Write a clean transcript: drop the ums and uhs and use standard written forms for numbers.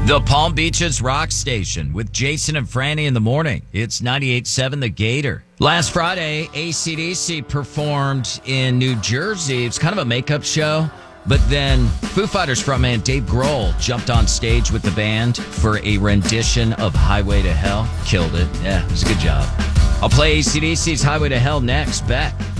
The Palm Beaches Rock Station with Jason and Franny in the morning. It's 98.7 The Gator. Last Friday, AC/DC performed in New Jersey. It's kind of a makeup show, but then Foo Fighters frontman Dave Grohl jumped on stage with the band for a rendition of Highway to Hell. Killed it. Yeah, it was a good job. I'll play AC/DC's Highway to Hell next. Beck.